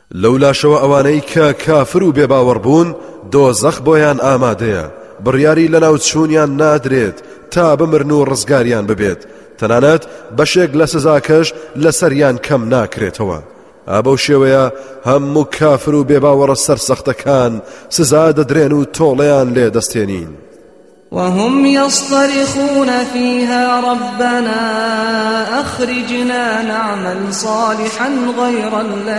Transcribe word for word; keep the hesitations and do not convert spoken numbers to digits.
لولا شو ئەوانەی کە کافر و بێباوەڕ بوون دۆزەخ بۆیان ئامادەیە بڕیاری لەناو چوونیان نادرێت تا بمرن و ڕزگاریان ببێت تەنانەت بەشێک لە سزاکەش لەسەریان کەم ناکرێتەوە ئابەو شێوەیە هەموو کافر و بێباوەڕە سەرسەختەکان سزا دەدرێن و تۆڵەیان لێ دەستێنین وهم يصطرخون فيها ربنا أخرجنا نعمل صالحا غير الذي